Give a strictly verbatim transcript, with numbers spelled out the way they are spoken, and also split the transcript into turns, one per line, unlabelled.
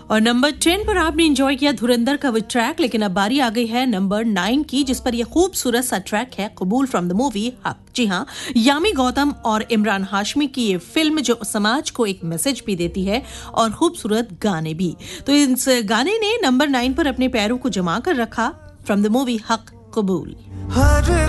और number ten पर आपने एंजॉय किया धुरंधर का वो ट्रैक, लेकिन अब बारी आ गई है नंबर नाइन की, जिस पर यह खूबसूरत सा ट्रैक है कबूल फ्रॉम द मूवी हक। जी हाँ, यामी गौतम और इमरान हाशमी की ये फिल्म जो समाज को एक मैसेज भी देती है और खूबसूरत गाने भी। तो इस गाने ने नंबर नाइन पर अपने पैरों को जमा कर रखा, फ्रॉम द मूवी हक कबूल।